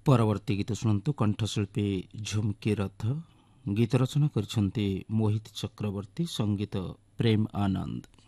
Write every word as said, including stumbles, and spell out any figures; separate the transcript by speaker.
Speaker 1: ପରବର୍ତ୍ତୀ ଗୀତ ଶୁଣନ୍ତୁ। କଣ୍ଠଶିଳ୍ପୀ ଝୁମ୍କି ରଥ, ଗୀତ ରଚନା କରିଛନ୍ତି ମୋହିତ ଚକ୍ରବର୍ତ୍ତୀ, ସଙ୍ଗୀତ ପ୍ରେମ ଆନନ୍ଦ।